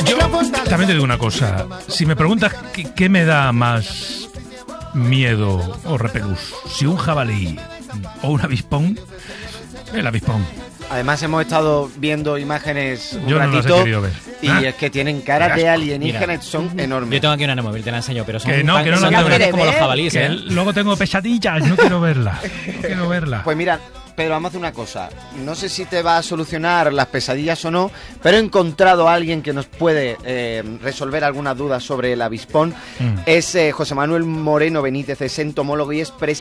También te digo una cosa. Si me preguntas qué me da más miedo o repelús, si un jabalí o un avispón, el avispón. Además hemos estado viendo imágenes un Yo no ratito las he querido ver. y es que tienen caras de alienígenas, son Yo enormes. tengo aquí una móvil, te la enseño, pero son Que no son la tan quiero grandes ver. como los jabalíes, Que ¿eh? luego tengo pesadillas, no quiero verla. No quiero verla. Pues mira, Pedro, vamos a hacer una cosa. No sé si te va a solucionar las pesadillas o no, pero he encontrado a alguien que nos puede resolver algunas dudas sobre el avispón. Es José Manuel Moreno Benítez, es entomólogo y es